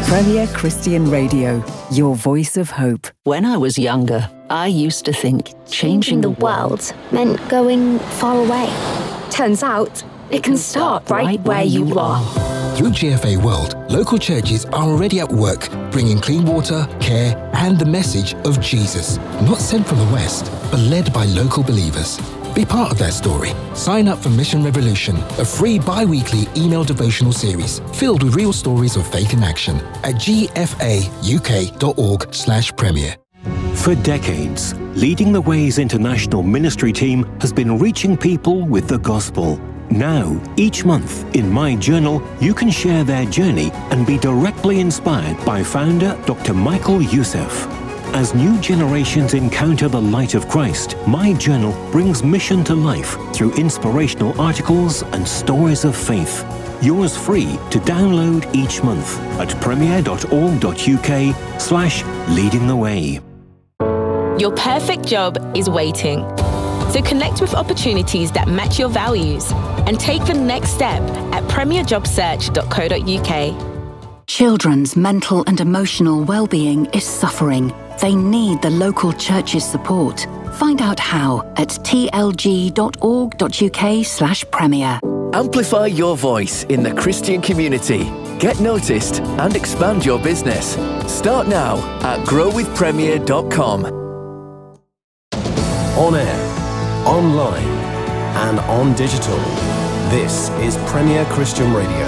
Premier Christian Radio, your voice of hope. When I was younger, I used to think changing the world meant going far away. Turns out, it can start right where you are. Through GFA World, local churches are already at work, bringing clean water, care, and the message of Jesus. Not sent from the West, but led by local believers. Be part of that story. Sign up for Mission Revolution, a free bi-weekly email devotional series filled with real stories of faith in action at gfauk.org/premier. For decades, Leading the Way's international ministry team has been reaching people with the gospel. Now, each month, in My Journal, you can share their journey and be directly inspired by founder Dr. Michael Youssef. As new generations encounter the light of Christ, My Journal brings mission to life through inspirational articles and stories of faith. Yours free to download each month at premier.org.uk/leadingtheway. Your perfect job is waiting. So connect with opportunities that match your values and take the next step at premierjobsearch.co.uk. Children's mental and emotional well-being is suffering. They need the local church's support. Find out how at tlg.org.uk/premier. Amplify your voice in the Christian community. Get noticed and expand your business. Start now at growwithpremier.com. On air, online and on digital. This is Premier Christian Radio.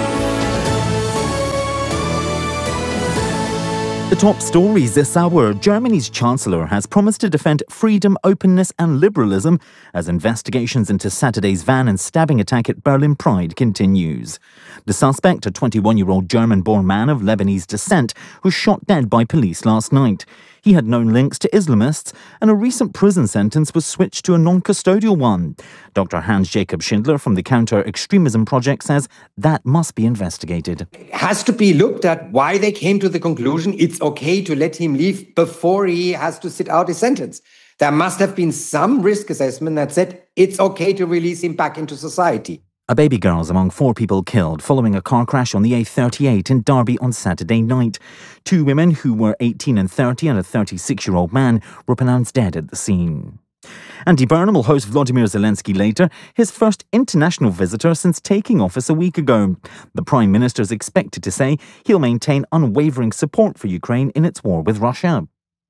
The top stories this hour. Germany's Chancellor has promised to defend freedom, openness and liberalism as investigations into Saturday's van and stabbing attack at Berlin Pride continues. The suspect, a 21-year-old German-born man of Lebanese descent, was shot dead by police last night. He had known links to Islamists, and a recent prison sentence was switched to a non-custodial one. Dr. Hans-Jacob Schindler from the Counter-Extremism Project says that must be investigated. It has to be looked at why they came to the conclusion it's okay to let him leave before he has to sit out his sentence. There must have been some risk assessment that said it's okay to release him back into society. A baby girl's among 4 people killed following a car crash on the A38 in Derby on Saturday night. 2 women who were 18 and 30 and a 36-year-old man were pronounced dead at the scene. Andy Burnham will host Volodymyr Zelensky later, his first international visitor since taking office a week ago. The Prime Minister is expected to say he'll maintain unwavering support for Ukraine in its war with Russia.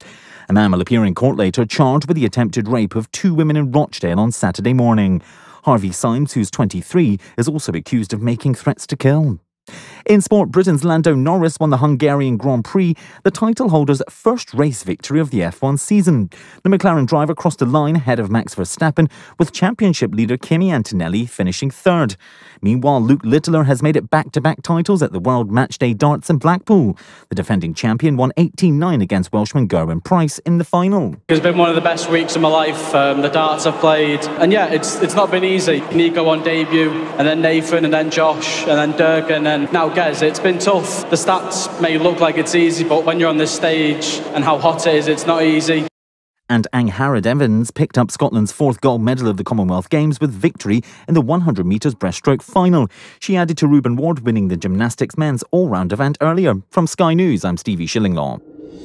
A man will appear in court later charged with the attempted rape of 2 women in Rochdale on Saturday morning. Harvey Symes, who's 23, is also accused of making threats to kill. In sport, Britain's Lando Norris won the Hungarian Grand Prix, the title holder's first race victory of the F1 season. The McLaren driver crossed the line ahead of Max Verstappen, with championship leader Kimi Antonelli finishing third. Meanwhile, Luke Littler has made it back-to-back titles at the World Matchday Darts in Blackpool. The defending champion won 18-9 against Welshman Gerwyn Price in the final. It's been one of the best weeks of my life, the darts I've played. And yeah, it's not been easy. Nico on debut, and then Nathan, and then Josh, and then Dirk, and then now Gez. It's been tough. The stats may look like it's easy, but when you're on this stage and how hot it is, it's not easy. And Angharad Evans picked up Scotland's 4th gold medal of the Commonwealth Games with victory in the 100 metres breaststroke final. She added to Ruben Ward winning the gymnastics men's all-round event earlier. From Sky News, I'm Stevie Shillinglaw.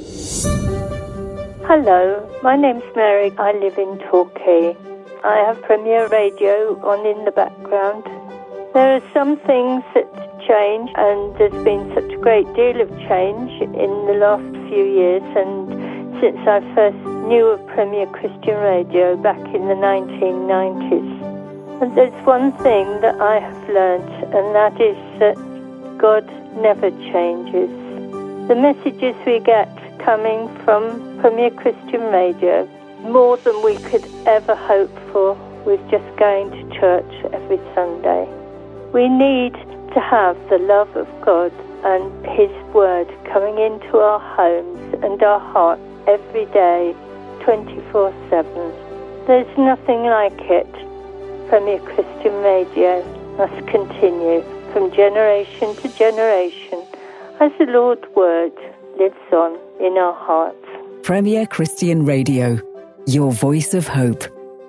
Hello, my name's Mary. I live in Torquay. I have Premier Radio on in the background. There are some things that change, and there's been such a great deal of change in the last few years, and since I first knew of Premier Christian Radio back in the 1990s. And there's one thing that I have learnt, and that is that God never changes. The messages we get coming from Premier Christian Radio, more than we could ever hope for with just going to church every Sunday. We need to have the love of God and His Word coming into our homes and our hearts every day, 24/7. There's nothing like it. Premier Christian Radio must continue from generation to generation as the Lord's Word lives on in our hearts. Premier Christian Radio, your voice of hope.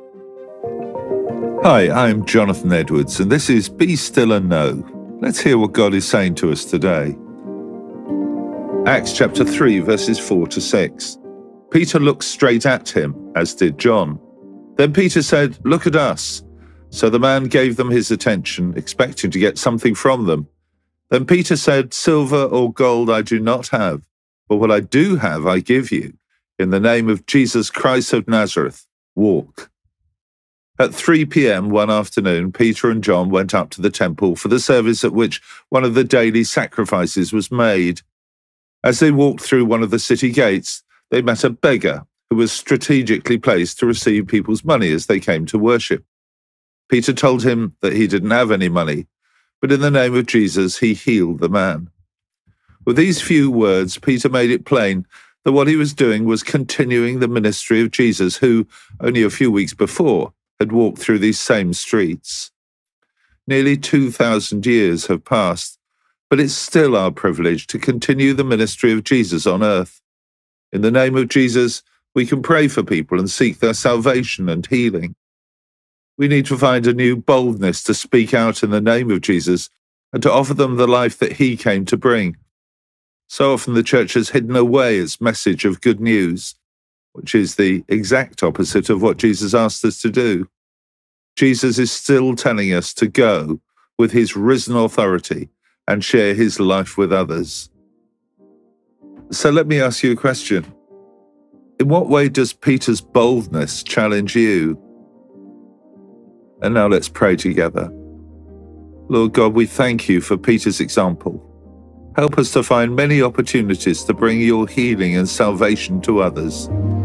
Hi, I'm Jonathan Edwards, and this is Be Still and Know. Let's hear what God is saying to us today. Acts chapter 3, verses 4 to 6. Peter looked straight at him, as did John. Then Peter said, "Look at us." So the man gave them his attention, expecting to get something from them. Then Peter said, "Silver or gold I do not have, but what I do have I give you. In the name of Jesus Christ of Nazareth, walk." At 3 p.m. one afternoon, Peter and John went up to the temple for the service at which one of the daily sacrifices was made. As they walked through one of the city gates, they met a beggar who was strategically placed to receive people's money as they came to worship. Peter told him that he didn't have any money, but in the name of Jesus, he healed the man. With these few words, Peter made it plain that what he was doing was continuing the ministry of Jesus, who, only a few weeks before, had walked through these same streets. Nearly 2,000 years have passed, but it's still our privilege to continue the ministry of Jesus on earth. In the name of Jesus, we can pray for people and seek their salvation and healing. We need to find a new boldness to speak out in the name of Jesus and to offer them the life that he came to bring. So often the church has hidden away its message of good news, which is the exact opposite of what Jesus asked us to do. Jesus is still telling us to go with his risen authority and share his life with others. So let me ask you a question. In what way does Peter's boldness challenge you? And now let's pray together. Lord God, we thank you for Peter's example. Help us to find many opportunities to bring your healing and salvation to others.